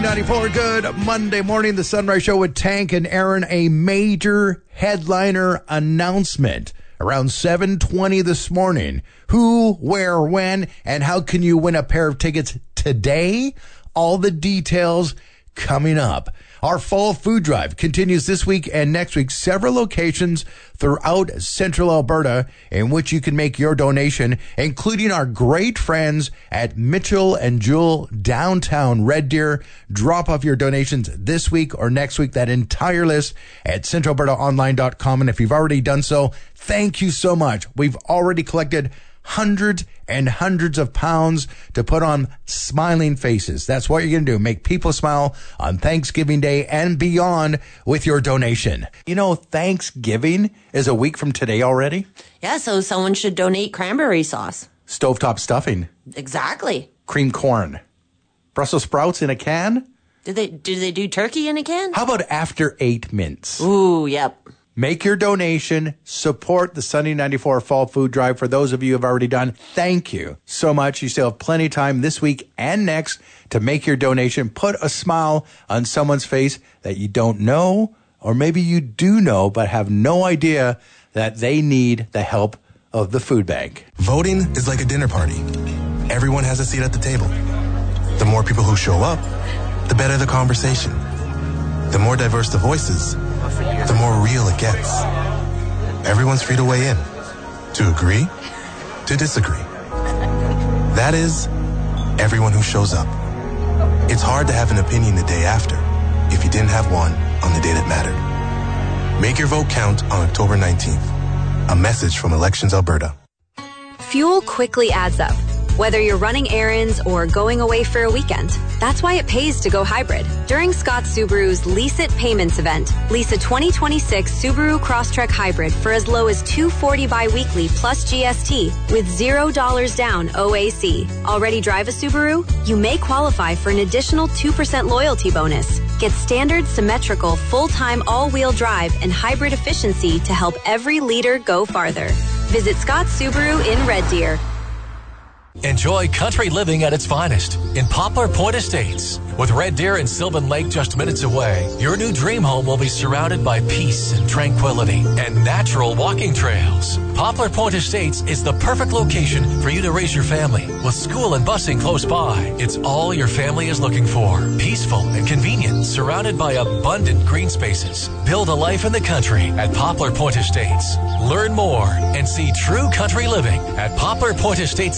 94, good Monday morning. The Sunrise Show with Tank and Aaron. A major headliner announcement around 7:20 this morning. Who, where, when, and how can you win a pair of tickets today? All the details coming up. Our fall food drive continues this week and next week. Several locations throughout central Alberta in which you can make your donation, including our great friends at Mitchell and Jewell downtown Red Deer. Drop off your donations this week or next week. That entire list at centralalbertaonline.com. And if you've already done so, thank you so much. We've already collected hundreds and hundreds of pounds to put on smiling faces. That's what you're going to do. Make people smile on Thanksgiving Day and beyond with your donation. You know, Thanksgiving is a week from today already. Yeah, so someone should donate cranberry sauce. Stovetop stuffing. Exactly. Cream corn. Brussels sprouts in a can. Do they do turkey in a can? How about after 8 mints? Ooh, yep. Make your donation. Support the Sunday 94 Fall Food Drive. For those of you who have already done, thank you so much. You still have plenty of time this week and next to make your donation. Put a smile on someone's face that you don't know, or maybe you do know but have no idea that they need the help of the food bank. Voting is like a dinner party. Everyone has a seat at the table. The more people who show up, the better the conversation. The more diverse the voices, the more real it gets. Everyone's free to weigh in, to agree, to disagree. That is, everyone who shows up. It's hard to have an opinion the day after if you didn't have one on the day that mattered. Make your vote count on October 19th. A message from Elections Alberta. Fuel quickly adds up. Whether you're running errands or going away for a weekend, that's why it pays to go hybrid. During Scott Subaru's Lease It Payments event, lease a 2026 Subaru Crosstrek Hybrid for as low as $240 bi-weekly plus GST with $0 down OAC. Already drive a Subaru? You may qualify for an additional 2% loyalty bonus. Get standard, symmetrical, full-time all-wheel drive and hybrid efficiency to help every leader go farther. Visit Scott Subaru in Red Deer. Enjoy country living at its finest in Poplar Point Estates. With Red Deer and Sylvan Lake just minutes away, your new dream home will be surrounded by peace and tranquility and natural walking trails. Poplar Point Estates is the perfect location for you to raise your family. With school and busing close by, it's all your family is looking for. Peaceful and convenient, surrounded by abundant green spaces. Build a life in the country at Poplar Point Estates. Learn more and see true country living at poplarpointestates.com.